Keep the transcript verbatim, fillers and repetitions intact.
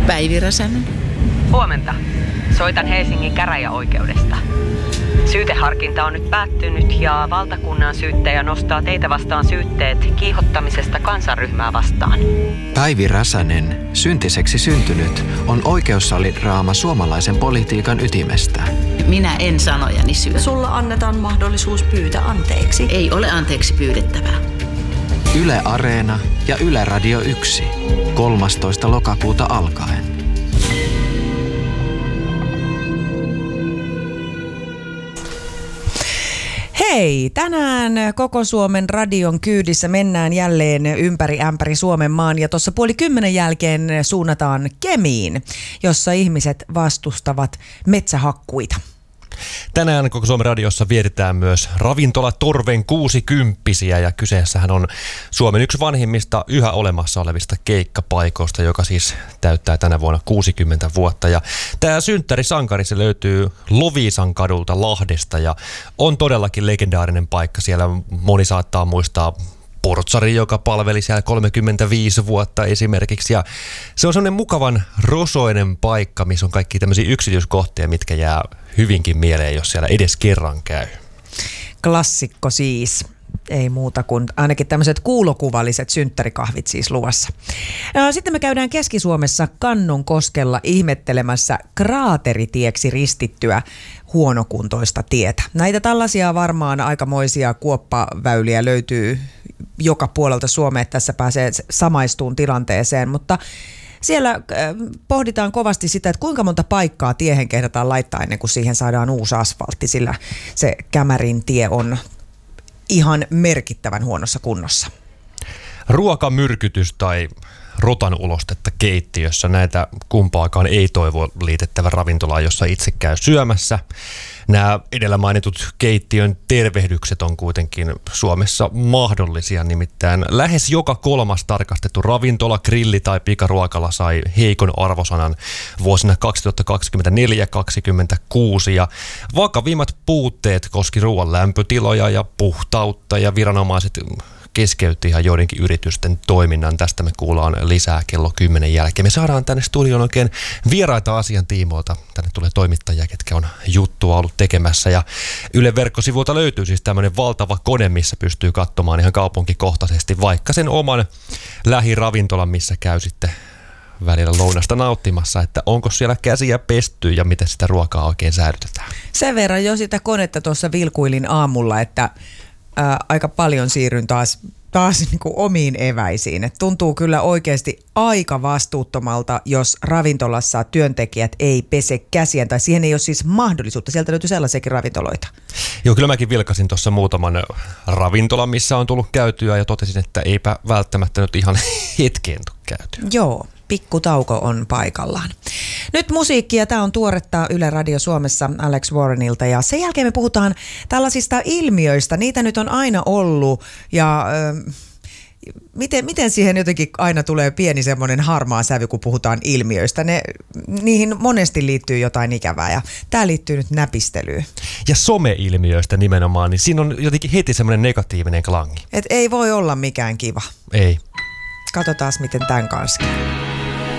Päivi Räsänen. Huomenta. Soitan Helsingin käräjäoikeudesta. Syyteharkinta on nyt päättynyt ja valtakunnan syyttäjä nostaa teitä vastaan syytteet kiihottamisesta kansanryhmää vastaan. Päivi Räsänen, syntiseksi syntynyt, on oikeussalidraama suomalaisen politiikan ytimestä. Minä en sanojani syö. Sulla annetaan mahdollisuus pyytää anteeksi. Ei ole anteeksi pyydettävää. Yle Areena ja Yle Radio yksi. kolmastoista lokakuuta alkaen. Hei, tänään koko Suomen radion kyydissä mennään jälleen ympäri ämpäri Suomen maan ja tuossa puoli kymmenen jälkeen suunnataan Kemiin, jossa ihmiset vastustavat metsähakkuita. Tänään koko Suomen radiossa vietetään myös ravintola Torven kuusikymppisiä ja kyseessähän on Suomen yksi vanhimmista yhä olemassa olevista keikkapaikoista, joka siis täyttää tänä vuonna kuusikymmentä vuotta. Ja tämä synttärisankari se löytyy Loviisan kadulta Lahdesta ja on todellakin legendaarinen paikka. Siellä moni saattaa muistaa portsari, joka palveli siellä kolmekymmentäviisi vuotta esimerkiksi. Ja se on sellainen mukavan rosoinen paikka, missä on kaikki tämmöisiä yksityiskohtia, mitkä jää hyvinkin mieleen, jos siellä edes kerran käy. Klassikko siis. Ei muuta kuin ainakin tämmöiset kuulokuvalliset synttärikahvit siis luvassa. Sitten me käydään Keski-Suomessa Kannonkoskella ihmettelemässä kraateritieksi ristittyä huonokuntoista tietä. Näitä tällaisia varmaan aikamoisia kuoppaväyliä löytyy joka puolelta Suomea, että tässä pääsee samaistuun tilanteeseen, mutta siellä pohditaan kovasti sitä, että kuinka monta paikkaa tiehen kehdataan laittaa ennen kuin siihen saadaan uusi asfaltti, sillä se Kämärin tie on ihan merkittävän huonossa kunnossa. Ruokamyrkytys tai rotan ulostetta keittiössä, näitä kumpaakaan ei toivo liitettävä ravintolaan, jossa itse käy syömässä. Nämä edellä mainitut keittiön tervehdykset on kuitenkin Suomessa mahdollisia, nimittäin lähes joka kolmas tarkastettu ravintola, grilli tai pikaruokala sai heikon arvosanan vuosina kaksituhattakaksikymmentäneljä kaksikymmentäkuusi ja vakavimmat puutteet koski ruoan lämpötiloja ja puhtautta ja viranomaiset keskeytti ihan joidenkin yritysten toiminnan. Tästä me kuullaan lisää kello kymmenen jälkeen. Me saadaan tänne studioon oikein vieraita asian tiimoilta. Tänne tulee toimittajia, ketkä on juttua ollut tekemässä. Ja Ylen verkkosivuilta löytyy siis tämmöinen valtava kone, missä pystyy katsomaan ihan kaupunkikohtaisesti vaikka sen oman lähiravintolan, missä käy sitten välillä lounasta nauttimassa, että onko siellä käsiä pesty ja miten sitä ruokaa oikein säilytetään. Sen verran jo sitä konetta tuossa vilkuilin aamulla, että Ää, aika paljon siirryn taas, taas niin kuin omiin eväisiin. Et tuntuu kyllä oikeasti aika vastuuttomalta, jos ravintolassa työntekijät ei pese käsiään, tai siihen ei ole siis mahdollisuutta. Sieltä löytyy sellaisiakin ravintoloita. Joo, kyllä mäkin vilkasin tuossa muutaman ravintolan, missä on tullut käytyä ja totesin, että eipä välttämättä nyt ihan hetkeen tule käytyä. Joo, pikku tauko on paikallaan. Nyt musiikkia. Tämä on tuoretta Yle Radio Suomessa Alex Warrenilta ja sen jälkeen me puhutaan tällaisista ilmiöistä. Niitä nyt on aina ollut ja äh, miten, miten siihen jotenkin aina tulee pieni semmoinen harmaa sävy, kun puhutaan ilmiöistä. Ne, niihin monesti liittyy jotain ikävää ja tämä liittyy nyt näpistelyyn. Ja some-ilmiöistä nimenomaan, niin siinä on jotenkin heti semmoinen negatiivinen klangi. Et ei voi olla mikään kiva. Ei. Katsotaan, miten tämän kanssa käy.